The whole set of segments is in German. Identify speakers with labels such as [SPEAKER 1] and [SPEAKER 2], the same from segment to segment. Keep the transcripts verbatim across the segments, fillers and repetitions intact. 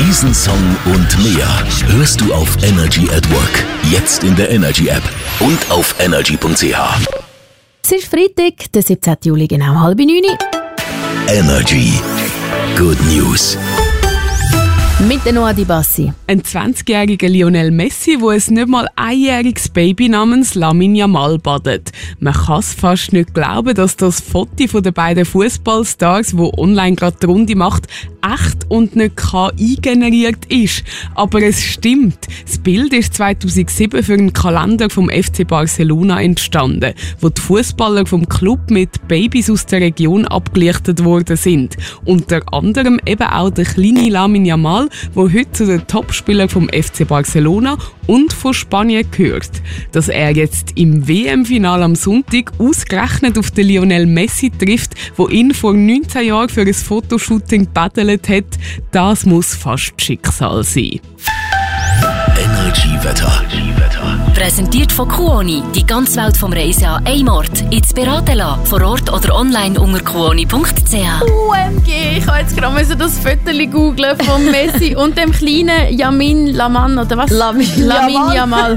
[SPEAKER 1] Diesen Song und mehr hörst du auf Energy at Work. Jetzt in der Energy App und auf energy punkt c h.
[SPEAKER 2] Es ist Freitag, der siebzehnten Juli, genau halb neun.
[SPEAKER 1] Energy. Good News.
[SPEAKER 2] Mit der Noah Di Bassi.
[SPEAKER 3] Ein zwanzigjähriger Lionel Messi, der ein nicht mal einjähriges Baby namens Lamine Yamal badet. Man kann es fast nicht glauben, dass das Foto von den beiden Fußballstars, das online gerade die Runde macht, echt und nicht K I generiert ist. Aber es stimmt. Das Bild ist zweitausendsieben für einen Kalender vom F C Barcelona entstanden, wo die Fußballer vom Club mit Babys aus der Region abgelichtet worden sind. Unter anderem eben auch der kleine Lamine Yamal, der heute zu den Topspielern vom F C Barcelona und von Spanien gehört. Dass er jetzt im W M-Finale am Sonntag ausgerechnet auf den Lionel Messi trifft, der ihn vor neunzehn Jahren für ein Fotoshooting gebettelt hat, das muss fast Schicksal sein.
[SPEAKER 1] Energy-Wetter.
[SPEAKER 4] Präsentiert von Kuoni. Die ganze Welt vom Reisen an einem Ort. Jetzt beraten lassen. Vor Ort oder online unter kuoni punkt c h.
[SPEAKER 2] O M G, ich habe jetzt gerade das Foto googeln von Messi und dem kleinen Yamin Laman, oder was?
[SPEAKER 5] Lamin
[SPEAKER 2] Lamine Yamal.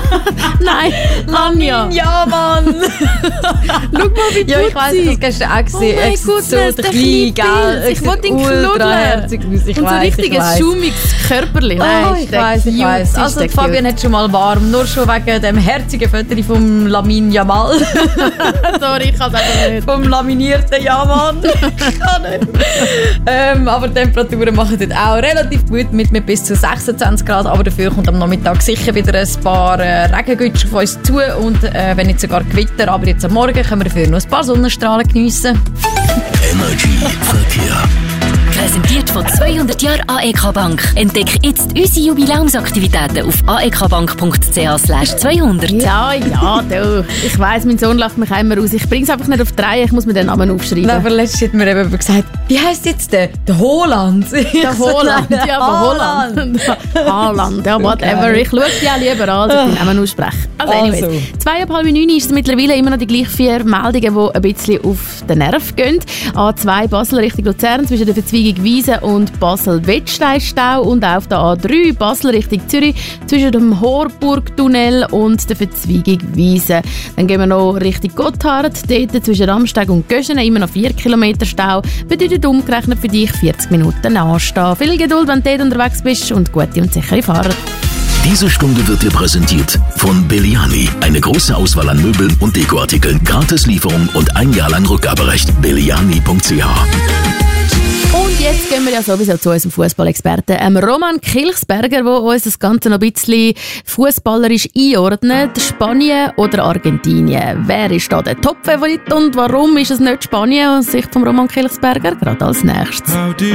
[SPEAKER 2] Nein, Lamia.
[SPEAKER 5] Ja, Mann!
[SPEAKER 2] Schau mal, wie
[SPEAKER 5] Ja,
[SPEAKER 2] gut
[SPEAKER 5] ich weiss,
[SPEAKER 2] sie.
[SPEAKER 5] das gestern auch gesehen.
[SPEAKER 2] Oh mein
[SPEAKER 5] Extra
[SPEAKER 2] Gott,
[SPEAKER 5] so
[SPEAKER 2] der
[SPEAKER 5] der
[SPEAKER 2] kleine
[SPEAKER 5] kleine, gell?
[SPEAKER 2] Pilz. Ich wollte ihn
[SPEAKER 5] ultraherzig
[SPEAKER 2] knuddeln.
[SPEAKER 5] aus. Ich
[SPEAKER 2] Und so
[SPEAKER 5] weiss, ich
[SPEAKER 2] richtiges,
[SPEAKER 5] weiss.
[SPEAKER 2] schaumiges Körperli. Nein,
[SPEAKER 5] Oh,
[SPEAKER 2] ist
[SPEAKER 5] ich
[SPEAKER 2] der
[SPEAKER 5] weiss, ich
[SPEAKER 2] cute,
[SPEAKER 5] weiss.
[SPEAKER 2] ist
[SPEAKER 5] Also,
[SPEAKER 2] der
[SPEAKER 5] die Fabian
[SPEAKER 2] cute.
[SPEAKER 5] hat schon mal warm, nur schon wegen dem herzigen Foto vom Lamine Yamal.
[SPEAKER 2] Sorry, ich kann es einfach nicht.
[SPEAKER 5] Vom laminierten Yaman. Ich kann nicht. Ähm, aber die Temperaturen machen dort auch relativ gut mit, mit bis zu sechsundzwanzig Grad. Aber dafür kommt am Nachmittag sicher wieder ein paar äh, Regengütze auf uns zu. Und äh, wenn nicht sogar Gewitter. Aber jetzt am Morgen können wir dafür noch ein paar Sonnenstrahlen geniessen.
[SPEAKER 1] Energy Verkehr.
[SPEAKER 4] Präsentiert von zweihundert Jahren A E K Bank. Entdecke jetzt unsere Jubiläumsaktivitäten auf a e k bank punkt c h slash zweihundert.
[SPEAKER 2] Ja, ja, du. Ich weiss, mein Sohn lacht mich auch immer aus. Ich bring's einfach nicht auf die Reihe, ich muss mir den Namen aufschreiben.
[SPEAKER 5] Nein, aber letztens hat mir eben gesagt, wie heisst jetzt der? Der Holland.
[SPEAKER 2] Der Holland, ja, aber Holland. Holland, ja, whatever. Ich schaue die auch lieber an, als ich den Namen ausspreche. Also, anyways.
[SPEAKER 5] Also.
[SPEAKER 2] Zwei ab halb neun ist es mittlerweile immer noch die gleichen vier Meldungen, die ein bisschen auf den Nerv gehen. A zwei Basel Richtung Luzern zwischen der Verzweigung Wiesen und Basel-Wettstein-Stau und auf der A drei Basel Richtung Zürich zwischen dem Horburg-Tunnel und der Verzweigung Wiesen. Dann gehen wir noch Richtung Gotthard, dort zwischen Ramsteg und Göschenen immer noch vier Kilometer Stau. Bedeutet umgerechnet für dich vierzig Minuten anstehen. Viel Geduld, wenn du dort unterwegs bist und gute und sichere Fahrt.
[SPEAKER 1] Diese Stunde wird dir präsentiert von Belliani. Eine große Auswahl an Möbeln und Dekoartikeln. Gratislieferung und ein Jahr lang Rückgaberecht. belliani punkt c h.
[SPEAKER 2] Und jetzt gehen wir ja sowieso zu unserem Fußballexperten, ähm, Roman Kilchsberger, der uns das Ganze noch ein bisschen fußballerisch einordnet. Spanien oder Argentinien? Wer ist da der Top-Favorit und warum ist es nicht Spanien aus Sicht von Roman Kilchsberger? Gerade als nächstes.